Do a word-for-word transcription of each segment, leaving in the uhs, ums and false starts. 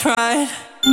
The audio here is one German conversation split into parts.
Pride.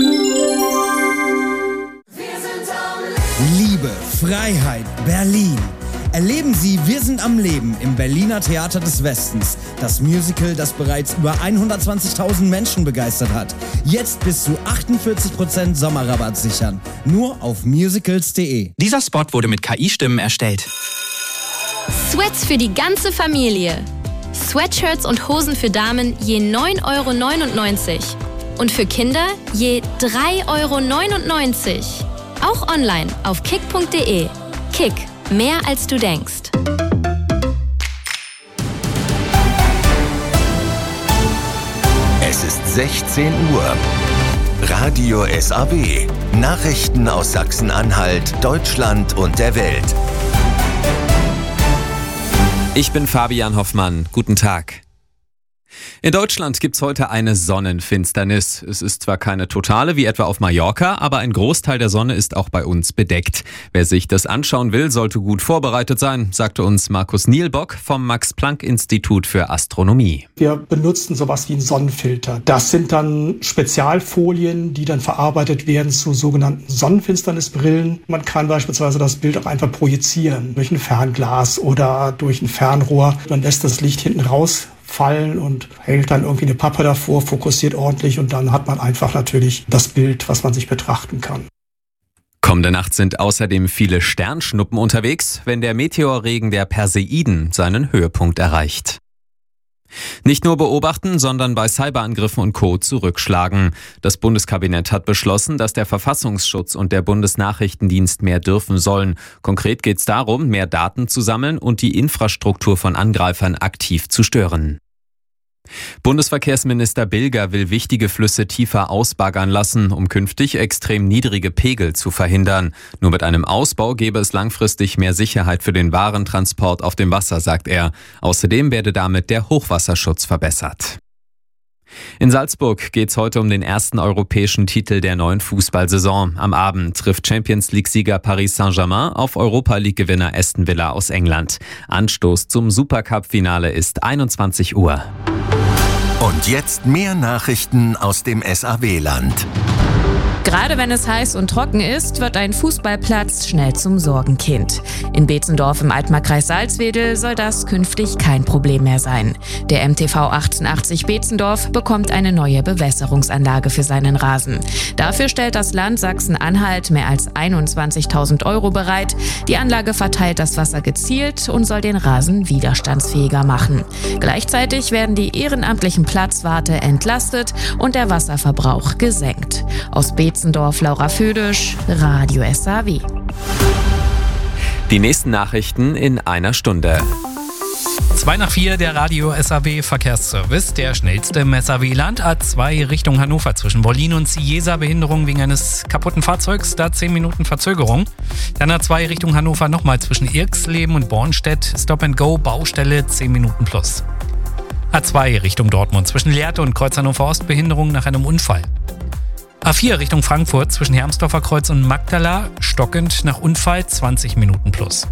Liebe, Freiheit, Berlin. Erleben Sie Wir sind am Leben im Berliner Theater des Westens. Das Musical, das bereits über hundertzwanzigtausend Menschen begeistert hat. Jetzt bis zu achtundvierzig Prozent Sommerrabatt sichern. Nur auf musicals punkt de. Dieser Spot wurde mit K I-Stimmen erstellt. Sweats für die ganze Familie. Sweatshirts und Hosen für Damen je neun Euro neunundneunzig. Und für Kinder je drei Euro neunundneunzig. Auch online auf kick punkt de. Kick. Mehr als du denkst. Es ist sechzehn Uhr. Radio S A W. Nachrichten aus Sachsen-Anhalt, Deutschland und der Welt. Ich bin Fabian Hoffmann. Guten Tag. In Deutschland gibt's heute eine Sonnenfinsternis. Es ist zwar keine totale wie etwa auf Mallorca, aber ein Großteil der Sonne ist auch bei uns bedeckt. Wer sich das anschauen will, sollte gut vorbereitet sein, sagte uns Markus Nielbock vom Max-Planck-Institut für Astronomie. Wir benutzen sowas wie einen Sonnenfilter. Das sind dann Spezialfolien, die dann verarbeitet werden zu sogenannten Sonnenfinsternisbrillen. Man kann beispielsweise das Bild auch einfach projizieren durch ein Fernglas oder durch ein Fernrohr. Man lässt das Licht hinten raus fallen und hält dann irgendwie eine Pappe davor, fokussiert ordentlich und dann hat man einfach natürlich das Bild, was man sich betrachten kann. Kommende Nacht sind außerdem viele Sternschnuppen unterwegs, wenn der Meteorregen der Perseiden seinen Höhepunkt erreicht. Nicht nur beobachten, sondern bei Cyberangriffen und Co. zurückschlagen. Das Bundeskabinett hat beschlossen, dass der Verfassungsschutz und der Bundesnachrichtendienst mehr dürfen sollen. Konkret geht es darum, mehr Daten zu sammeln und die Infrastruktur von Angreifern aktiv zu stören. Bundesverkehrsminister Bilger will wichtige Flüsse tiefer ausbaggern lassen, um künftig extrem niedrige Pegel zu verhindern. Nur mit einem Ausbau gäbe es langfristig mehr Sicherheit für den Warentransport auf dem Wasser, sagt er. Außerdem werde damit der Hochwasserschutz verbessert. In Salzburg geht's heute um den ersten europäischen Titel der neuen Fußballsaison. Am Abend trifft Champions-League-Sieger Paris Saint-Germain auf Europa-League-Gewinner Aston Villa aus England. Anstoß zum Supercup-Finale ist einundzwanzig Uhr. Und jetzt mehr Nachrichten aus dem S A W-Land. Gerade wenn es heiß und trocken ist, wird ein Fußballplatz schnell zum Sorgenkind. In Beetzendorf im Altmarkkreis Salzwedel soll das künftig kein Problem mehr sein. Der M T V achtundachtzig Beetzendorf bekommt eine neue Bewässerungsanlage für seinen Rasen. Dafür stellt das Land Sachsen-Anhalt mehr als einundzwanzigtausend Euro bereit. Die Anlage verteilt das Wasser gezielt und soll den Rasen widerstandsfähiger machen. Gleichzeitig werden die ehrenamtlichen Platzwarte entlastet und der Wasserverbrauch gesenkt. Aus Beetzendorf, Laura Födisch, Radio S A W. Die nächsten Nachrichten in einer Stunde. zwei nach vier, der Radio S A W Verkehrsservice, der schnellste im S A W-Land. A zwei Richtung Hannover zwischen Wollin und Ciesa, Behinderung wegen eines kaputten Fahrzeugs, da zehn Minuten Verzögerung. Dann A zwei Richtung Hannover nochmal zwischen Irxleben und Bornstedt, Stop and Go, Baustelle, zehn Minuten plus. A zwei Richtung Dortmund zwischen Lehrte und Kreuz Hannover Ost, Behinderung nach einem Unfall. A vier Richtung Frankfurt zwischen Hermsdorfer Kreuz und Magdala, stockend nach Unfall, zwanzig Minuten plus.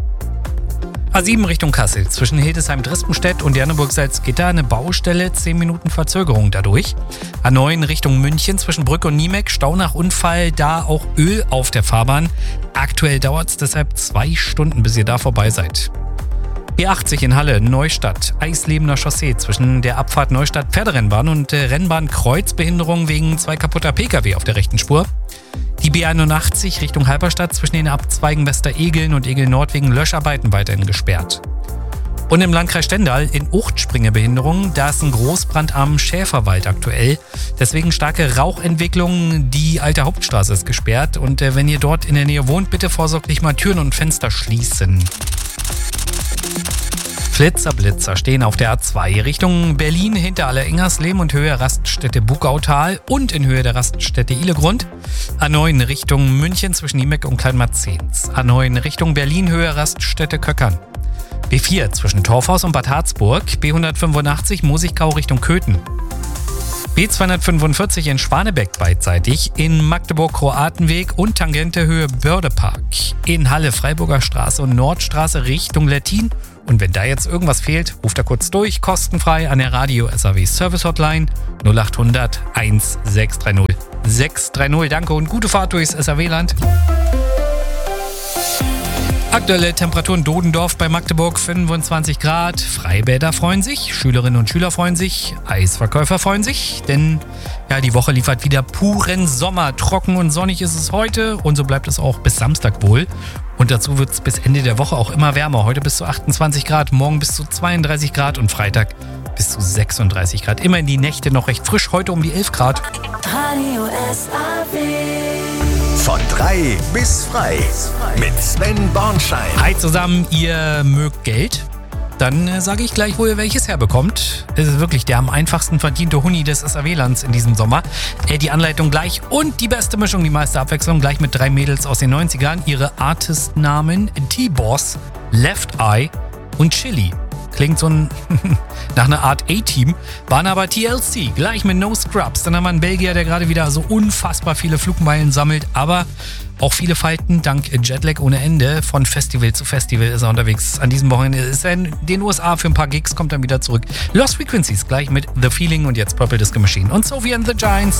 A sieben Richtung Kassel zwischen Hildesheim-Drispenstedt und Janneburg-Salzgitter, eine Baustelle, zehn Minuten Verzögerung dadurch. A neun Richtung München zwischen Brück und Niemek, Stau nach Unfall, da auch Öl auf der Fahrbahn. Aktuell dauert es deshalb zwei Stunden, bis ihr da vorbei seid. B achtzig in Halle, Neustadt, Eislebener Chaussee zwischen der Abfahrt Neustadt-Pferderennbahn und der Rennbahn Kreuzbehinderung wegen zwei kaputter Pkw auf der rechten Spur. Die B einundachtzig Richtung Halberstadt zwischen den Abzweigen Westeregeln und Egel Nord wegen Löscharbeiten weiterhin gesperrt. Und im Landkreis Stendal in Uchtspringe Behinderung, da ist ein Großbrand am Schäferwald aktuell. Deswegen starke Rauchentwicklung, die alte Hauptstraße ist gesperrt. Und wenn ihr dort in der Nähe wohnt, bitte vorsorglich mal Türen und Fenster schließen. Flitzer-Blitzer stehen auf der A zwei Richtung Berlin hinter Aller-Ingersleben und Höhe Raststätte Bugautal und in Höhe der Raststätte Ihlegrund. A neun Richtung München zwischen Niemek und Kleinmarzens. A neun Richtung Berlin Höhe Raststätte Köckern. B vier zwischen Torfhaus und Bad Harzburg. B hundertfünfundachtzig Mosigkau Richtung Köthen. B zweihundertfünfundvierzig in Schwanebeck beidseitig, in Magdeburg Kroatenweg und Tangente Höhe Bördepark. In Halle Freiburger Straße und Nordstraße Richtung Lettin Und wenn da jetzt irgendwas fehlt, ruft da kurz durch, kostenfrei an der Radio S A W Service Hotline null acht hundert sechs drei null sechs drei null. Danke und gute Fahrt durchs S A W-Land. Aktuelle Temperaturen: Dodendorf bei Magdeburg fünfundzwanzig Grad. Freibäder freuen sich, Schülerinnen und Schüler freuen sich, Eisverkäufer freuen sich, denn ja, die Woche liefert wieder puren Sommer. Trocken und sonnig ist es heute und so bleibt es auch bis Samstag wohl. Und dazu wird es bis Ende der Woche auch immer wärmer. Heute bis zu achtundzwanzig Grad, morgen bis zu zweiunddreißig Grad und Freitag bis zu sechsunddreißig Grad. Immer in die Nächte noch recht frisch, heute um die elf Grad. Radio S A W. Von drei bis frei mit Sven Bornschein. Hi zusammen, ihr mögt Geld? Dann äh, sage ich gleich, wo ihr welches herbekommt. Es ist wirklich der am einfachsten verdiente Huni des S A W-Lands in diesem Sommer. Äh, die Anleitung gleich und die beste Mischung, die meiste Abwechslung gleich mit drei Mädels aus den neunzigern. Ihre Artistnamen T-Boss, Left Eye und Chili. Klingt so ein nach einer Art A-Team, waren aber T L C, gleich mit No Scrubs. Dann haben wir einen Belgier, der gerade wieder so unfassbar viele Flugmeilen sammelt, aber auch viele Falten dank Jetlag ohne Ende. Von Festival zu Festival ist er unterwegs. An diesem Wochenende ist er in den U S A für ein paar Gigs, kommt dann wieder zurück. Lost Frequencies, gleich mit The Feeling und jetzt Purple Disco Machine und Sophie and the Giants.